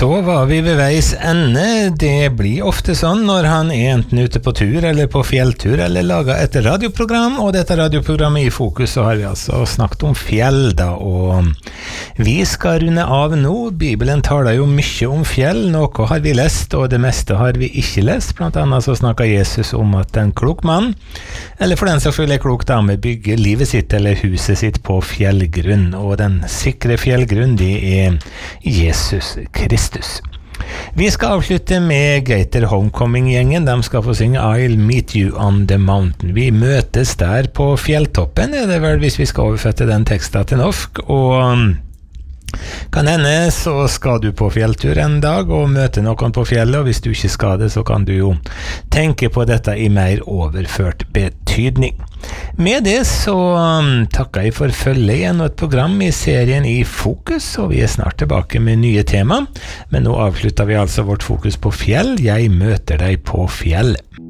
Så var vi ved veis ende. Det blir ofte sånn når han enten ute på tur eller på fjelltur eller lager et radioprogram, og dette radioprogrammet I Fokus så har vi altså snakket om fjell da, og vi skal runde av nå. Bibelen taler jo mye om fjell, noe har vi lest og det meste har vi ikke lest. Blant annet så snakker Jesus om at en klok mann, eller for den som føler klok dame, bygger livet sitt eller huset sitt på fjellgrunn, og den sikre fjellgrunn det Jesus Kristus. Vi skal avslutte med Gator Homecoming-gjengen. De skal få synge I'll Meet You on the Mountain. Vi møtes der på fjelltoppen, det vel hvis vi skal overfette den teksten til norsk, og kan hende så skal du på fjelltur en dag og møte noen på fjellet, og hvis du ikke skal det, så kan du jo tenke på dette I mer overført betydning. Med det så takker jeg for følge igjen og et program I serien I Fokus, og vi snart tilbake med nye tema, men nå avslutter vi altså vårt fokus på fjell. Jeg møter deg på fjell.